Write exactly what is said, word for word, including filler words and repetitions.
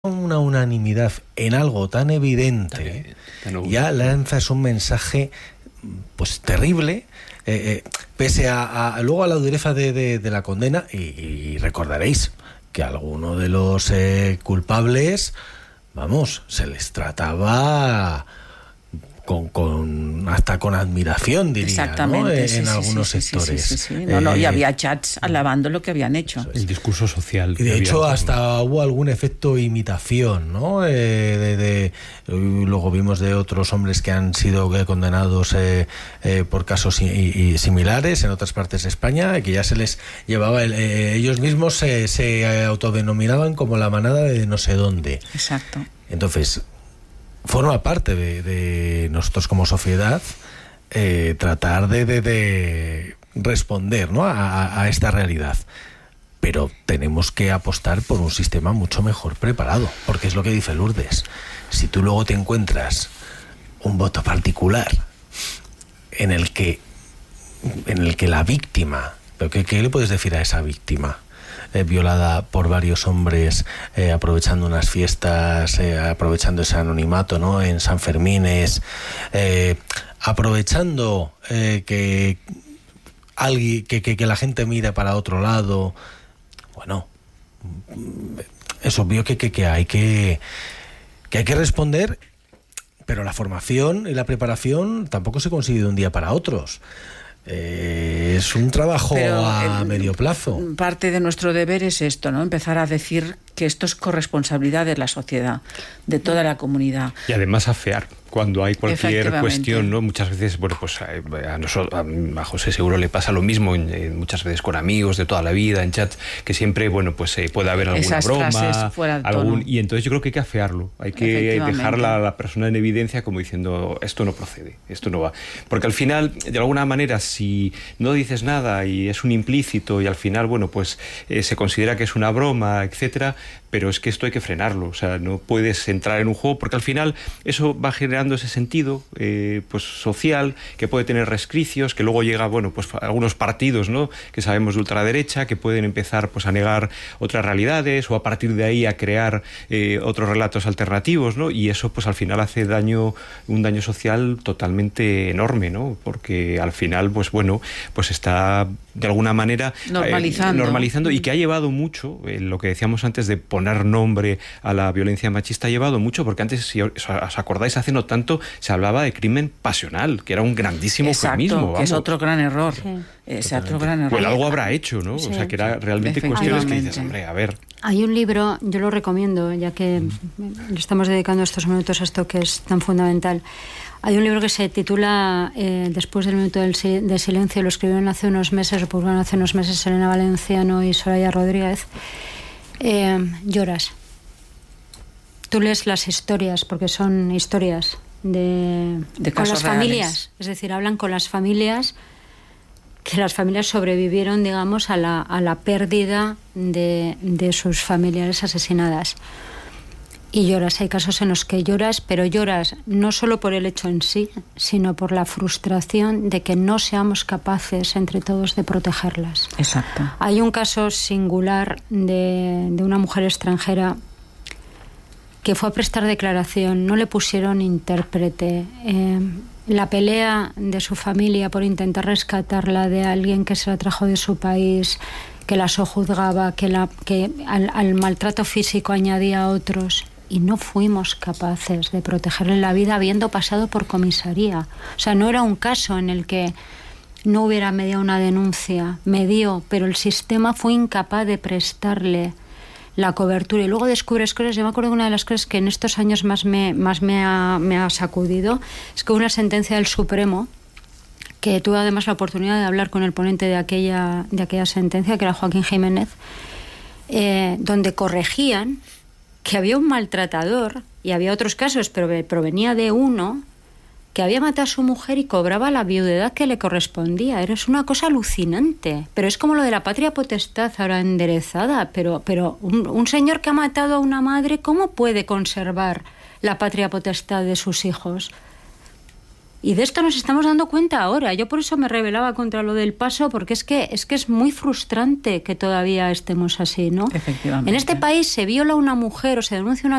una unanimidad en algo tan evidente, tan, tan ya lanzas un mensaje pues terrible, eh, eh, pese a, a luego a la dureza de, de, de la condena, y, y recordaréis que a alguno de los eh, culpables, vamos, se les trataba con, con hasta con admiración, diría, exactamente, ¿no? sí, en sí, algunos sí, sectores. Sí, sí, sí, sí. No, no, y había chats alabando lo que habían hecho. El discurso social. Y de hecho hasta hubo algún efecto imitación, ¿no? Eh, de, de, luego vimos de otros hombres que han sido eh, condenados eh, eh, por casos y, y similares en otras partes de España, que ya se les llevaba, el, eh, ellos mismos se, se autodenominaban como la manada de no sé dónde. Exacto. Entonces, forma parte de, de nosotros como sociedad eh, tratar de, de, de responder, ¿no? a, a esta realidad. Pero tenemos que apostar por un sistema mucho mejor preparado, porque es lo que dice Lourdes. Si tú luego te encuentras un voto particular en el que, en el que la víctima, ¿pero qué, qué le puedes decir a esa víctima? Eh, violada por varios hombres, eh, aprovechando unas fiestas, eh, aprovechando ese anonimato, ¿no? En San Fermines, eh, aprovechando eh, que, alguien, que, que, que la gente mire para otro lado. Bueno, es obvio que, que, que, hay que, que hay que responder, pero la formación y la preparación tampoco se consigue de un día para otros. Eh, es un trabajo Pero a el, medio plazo. Parte de nuestro deber es esto, ¿no? Empezar a decir que esto es corresponsabilidad de la sociedad, de toda la comunidad. Y además afear cuando hay cualquier cuestión, ¿no? Muchas veces, bueno, pues a, nosotros, a José seguro le pasa lo mismo, en, en, muchas veces con amigos de toda la vida, en chats, que siempre, bueno, pues eh, puede haber alguna Esas broma, fuera del algún, tono. Y entonces yo creo que hay que afearlo, hay que dejar a la persona en evidencia como diciendo, esto no procede, esto no va. Porque al final, de alguna manera, si no dices nada y es un implícito y al final, bueno, pues eh, se considera que es una broma, etcétera, pero es que esto hay que frenarlo, o sea, no puedes entrar en un juego porque al final eso va generando ese sentido eh, pues social que puede tener resquicios, que luego llega, bueno, pues algunos partidos, ¿no? Que sabemos de ultraderecha que pueden empezar pues a negar otras realidades o a partir de ahí a crear eh, otros relatos alternativos, ¿no? Y eso pues al final hace daño, un daño social totalmente enorme, ¿no? Porque al final pues bueno, pues está de alguna manera normalizando, eh, normalizando y que ha llevado mucho, eh, lo que decíamos antes de poner nombre a la violencia machista, ha llevado mucho, porque antes, si os acordáis, hace no tanto se hablaba de crimen pasional, que era un grandísimo eufemismo. Exacto, que vamos. es otro gran error. Sí. Es otro gran error. Pues algo habrá hecho, ¿no? Sí. O sea, que era realmente cuestiones que dices, hombre, a ver. Hay un libro, yo lo recomiendo, ya que mm. le estamos dedicando estos minutos a esto que es tan fundamental. Hay un libro que se titula eh, Después del minuto del si- de silencio, lo escribieron hace unos meses, lo publicaron hace unos meses Elena Valenciano y Soraya Rodríguez. Eh, lloras. Tú lees las historias, porque son historias de, de con las reales. familias, es decir, hablan con las familias, que las familias sobrevivieron, digamos, a la, a la pérdida de, de sus familiares asesinadas. Y lloras, hay casos en los que lloras, pero lloras no solo por el hecho en sí, sino por la frustración de que no seamos capaces entre todos de protegerlas. Exacto. Hay un caso singular de, de una mujer extranjera que fue a prestar declaración, no le pusieron intérprete. Eh, la pelea de su familia por intentar rescatarla de alguien que se la trajo de su país, que la sojuzgaba, que, la, que al, al maltrato físico añadía a otros... Y no fuimos capaces de protegerle la vida habiendo pasado por comisaría. O sea, no era un caso en el que no hubiera mediado una denuncia. Medió, pero el sistema fue incapaz de prestarle la cobertura. Y luego descubres cosas. Yo me acuerdo de una de las cosas que en estos años más me, más me, ha, me ha sacudido. Es que una sentencia del Supremo, que tuve además la oportunidad de hablar con el ponente de aquella, de aquella sentencia, que era Joaquín Jiménez, eh, donde corregían que había un maltratador, y había otros casos, pero provenía de uno, que había matado a su mujer y cobraba la viudedad que le correspondía. Era una cosa alucinante. Pero es como lo de la patria potestad ahora enderezada. Pero, pero un, un señor que ha matado a una madre, ¿cómo puede conservar la patria potestad de sus hijos? Y de esto nos estamos dando cuenta ahora. Yo por eso me rebelaba contra lo del paso, porque es que es que es muy frustrante que todavía estemos así, ¿no? Efectivamente. En este país se viola una mujer o se denuncia una